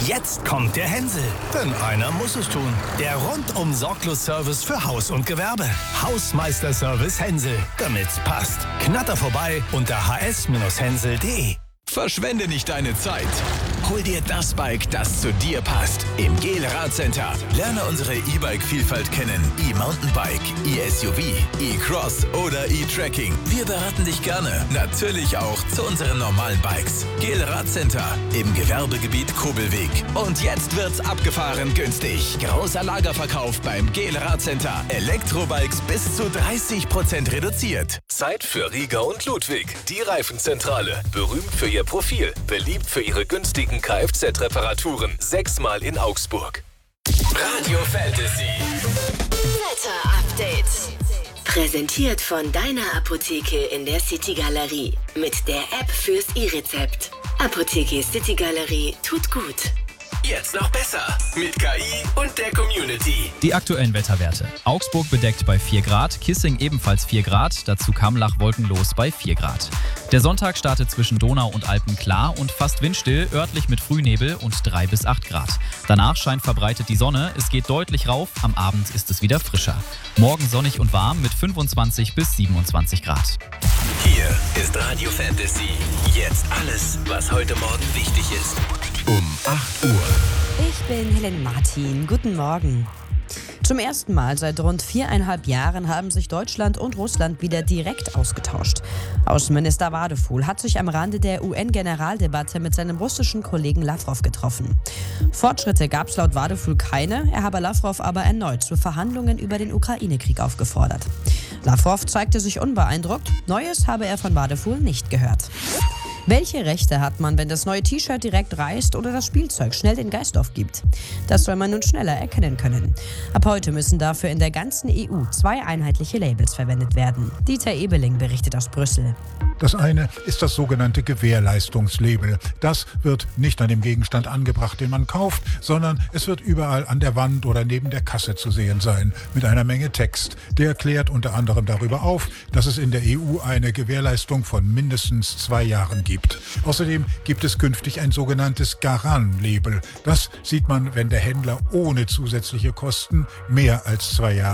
Jetzt kommt der Hänsel, denn einer muss es tun. Der Rundum-Sorglos-Service für Haus und Gewerbe. Hausmeister-Service Hänsel, damit's passt. Knatter vorbei unter hs-hänsel.de. Verschwende nicht deine Zeit. Hol dir das Bike, das zu dir passt. Im GEL Radcenter. Lerne unsere E-Bike-Vielfalt kennen. E-Mountainbike, E-SUV, E-Cross oder E-Trekking. Wir beraten dich gerne. Natürlich auch zu unseren normalen Bikes. GEL Radcenter im Gewerbegebiet Kobelweg. Und jetzt wird's abgefahren günstig. Großer Lagerverkauf beim GEL Radcenter. Elektrobikes bis zu 30% reduziert. Zeit für Rieger und Ludwig. Die Reifenzentrale. Berühmt für ihr Profil. Beliebt für ihre günstigen Kfz-Reparaturen. 6-mal in Augsburg. Radio Fantasy. Wetter Update. Präsentiert von deiner Apotheke in der City Galerie. Mit der App fürs E-Rezept. Apotheke City Galerie tut gut. Jetzt noch besser. Mit KI und der Community. Die aktuellen Wetterwerte. Augsburg bedeckt bei 4 Grad, Kissing ebenfalls 4 Grad, dazu Kamlach wolkenlos bei 4 Grad. Der Sonntag startet zwischen Donau und Alpen klar und fast windstill, örtlich mit Frühnebel und 3 bis 8 Grad. Danach scheint verbreitet die Sonne, es geht deutlich rauf, am Abend ist es wieder frischer. Morgen sonnig und warm mit 25 bis 27 Grad. Hier ist Radio Fantasy. Jetzt alles, was heute Morgen wichtig ist. Um 8 Uhr. Ich bin Helen Martin. Guten Morgen. Zum ersten Mal seit rund 4,5 Jahren haben sich Deutschland und Russland wieder direkt ausgetauscht. Außenminister Wadefuhl hat sich am Rande der UN-Generaldebatte mit seinem russischen Kollegen Lavrov getroffen. Fortschritte gab es laut Wadefuhl keine, er habe Lavrov aber erneut zu Verhandlungen über den Ukraine-Krieg aufgefordert. Lavrov zeigte sich unbeeindruckt, Neues habe er von Wadefuhl nicht gehört. Welche Rechte hat man, wenn das neue T-Shirt direkt reißt oder das Spielzeug schnell den Geist aufgibt? Das soll man nun schneller erkennen können. Ab heute müssen dafür in der ganzen EU 2 einheitliche Labels verwendet werden. Dieter Ebeling berichtet aus Brüssel. Das eine ist das sogenannte Gewährleistungslabel. Das wird nicht an dem Gegenstand angebracht, den man kauft, sondern es wird überall an der Wand oder neben der Kasse zu sehen sein, mit einer Menge Text. Der klärt unter anderem darüber auf, dass es in der EU eine Gewährleistung von mindestens 2 Jahren gibt. Außerdem gibt es künftig ein sogenanntes Garan-Label. Das sieht man, wenn der Händler ohne zusätzliche Kosten mehr als 2 Jahre